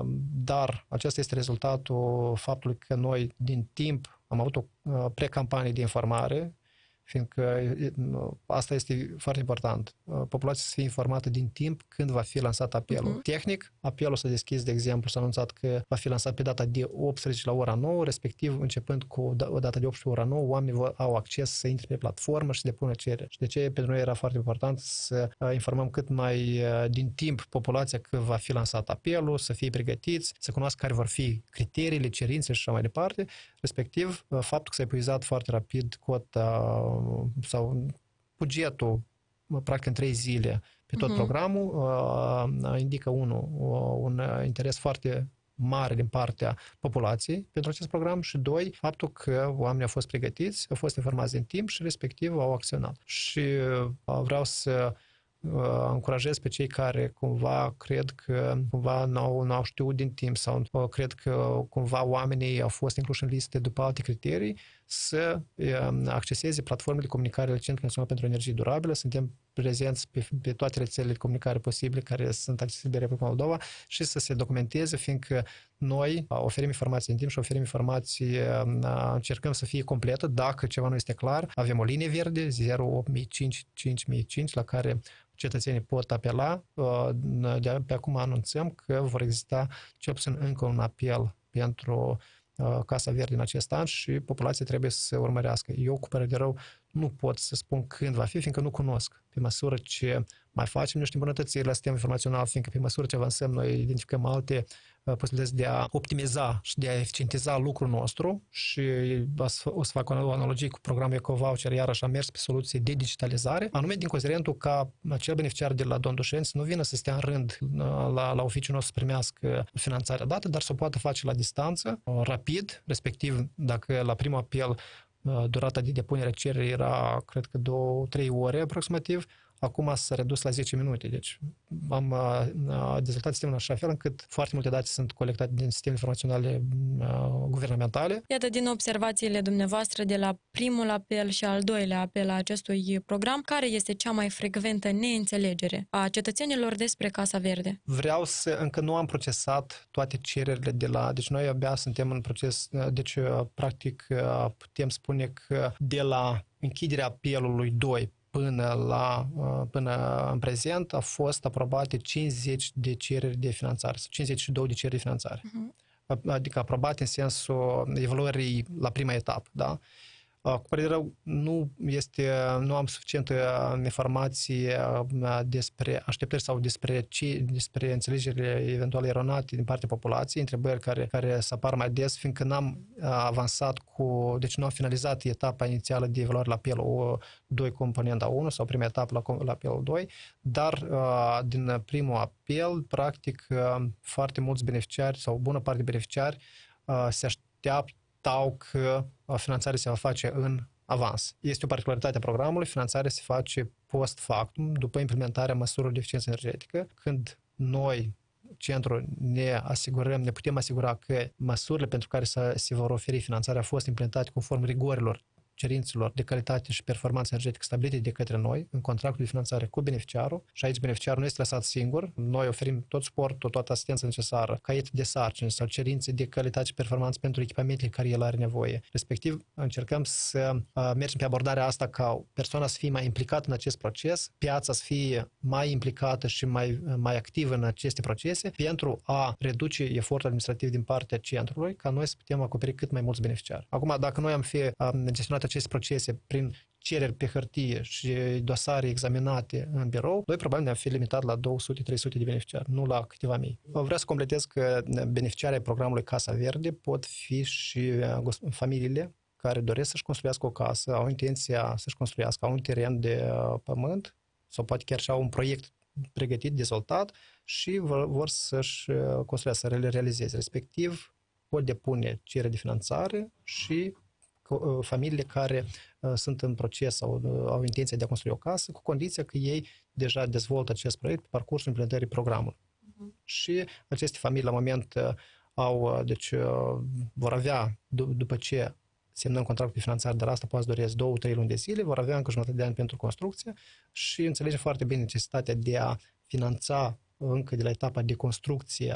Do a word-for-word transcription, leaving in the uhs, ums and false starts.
dar acesta este rezultatul faptului că noi din timp am avut o precampanie de informare, fiindcă asta este foarte important. Populația să fie informată din timp când va fi lansat apelul. Uh-huh. Tehnic, apelul s-a deschis, de exemplu, s-a anunțat că va fi lansat pe data de optsprezece la ora nouă, respectiv, începând cu o dată de optsprezece ora nouă, oamenii au acces să intre pe platformă și să depună cereri. Și de ce pentru noi era foarte important să informăm cât mai din timp populația că va fi lansat apelul, să fie pregătiți, să cunoască care vor fi criteriile, cerințele și așa mai departe, respectiv, faptul că s-a epuizat foarte rapid cota sau bugetul, practic în trei zile pe tot uh-huh. programul, uh, indică, unul, un interes foarte mare din partea populației pentru acest program și, doi, faptul că oamenii au fost pregătiți, au fost informați în timp și, respectiv, au acționat. Și uh, vreau să uh, încurajez pe cei care cumva cred că cumva n-au, n-au știut din timp sau uh, cred că cumva oamenii au fost incluși în liste după alte criterii, să acceseze platformele de comunicare ale Centrului Național pentru Energie Durabilă. Suntem prezenți pe, pe toate rețelele de comunicare posibile care sunt accesibile în Republica Moldova și să se documenteze, fiindcă noi oferim informații în timp și oferim informații, încercăm să fie completă. Dacă ceva nu este clar, avem o linie verde zero opt mii cinci cinci mii cinci la care cetățenii pot apela. De pe acum anunțăm că vor exista cel puțin încă un apel pentru Casa Verde în acest an și populația trebuie să se urmărească. Eu, cu părere de rău, nu pot să spun când va fi, fiindcă nu cunosc. Pe măsură ce mai facem niște îmbunătățiri la sistemul informațional, fiindcă pe măsură ce avansăm, noi identificăm alte posibilități de a optimiza și de a eficientiza lucrul nostru și o să fac o analogie cu programul EcoVoucher, iarăși am mers pe soluții de digitalizare, anume din considerentul ca acel beneficiar de la Don Dușeni să nu vină să stea în rând la, la oficiul nostru să primească finanțarea dată, dar să o poată face la distanță, rapid, respectiv dacă la primul apel durata de depunere a cererii era, cred că, două trei ore aproximativ, acum s-a redus la zece minute. Deci am uh, dezvoltat sistemul în așa fel încât foarte multe date sunt colectate din sistemele informaționale uh, guvernamentale. Iată, din observațiile dumneavoastră de la primul apel și al doilea apel a acestui program, care este cea mai frecventă neînțelegere a cetățenilor despre Casa Verde? Vreau să... Încă nu am procesat toate cererile de la... Deci noi abia suntem în proces... Deci, practic, putem spune că de la închiderea apelului doi până, la, până în prezent a fost aprobate cincizeci de cereri de finanțare, cincizeci și două de cereri de finanțare. Uh-huh. Adică aprobate în sensul evaluării la prima etapă, da? Cu părere rău, nu, este, nu am suficientă informație despre așteptări sau despre, ce, despre înțelegerile eventuale eronate din partea populației, întrebări care, care se apar mai des, fiindcă n-am avansat cu, deci nu am finalizat etapa inițială de evaluare la apelul doi componenta unu sau prima etapă la, la apelul doi, dar din primul apel, practic, foarte mulți beneficiari sau o bună parte de beneficiari se așteaptă că finanțarea se va face în avans. Este o particularitate a programului, finanțarea se face post factum, după implementarea măsurilor de eficiență energetică, când noi, centrul, ne asigurăm, ne putem asigura că măsurile pentru care se vor oferi finanțarea au fost implementate conform rigorilor cerințelor de calitate și performanță energetică stabilite de către noi în contractul de finanțare cu beneficiarul și aici beneficiarul nu este lăsat singur. Noi oferim tot suportul, toată asistența necesară, caiet de sarcini sau cerințe de calitate și performanță pentru echipamentele care el are nevoie. Respectiv, încercăm să uh, mergem pe abordarea asta ca persoana să fie mai implicată în acest proces, piața să fie mai implicată și mai, mai activă în aceste procese pentru a reduce efortul administrativ din partea centrului, ca noi să putem acoperi cât mai mulți beneficiari. Acum, dacă noi am fi uh, gestionat aceste procese prin cereri pe hârtie și dosare examinate în birou, noi probabil ne-am fi limitat la două sute trei sute de beneficiari, nu la câteva mii. Vreau să completez că beneficiarii programului Casa Verde pot fi și familiile care doresc să-și construiască o casă, au intenția să-și construiască, au un teren de pământ sau poate chiar și au un proiect pregătit, dezvoltat și vor, vor să-și construiască, să le realizeze. Respectiv, pot depune cereri de finanțare și familiile care uh, sunt în proces sau uh, au intenția de a construi o casă, cu condiția că ei deja dezvoltă acest proiect pe parcursul implementării programului. Uh-huh. Și aceste familii, la moment, uh, au, uh, deci, uh, vor avea, d- după ce semnăm contractul de finanțare, dar asta poate să doresc două, trei luni de zile, vor avea încă jumătate de ani pentru construcție și înțelegem foarte bine necesitatea de a finanța încă de la etapa de construcție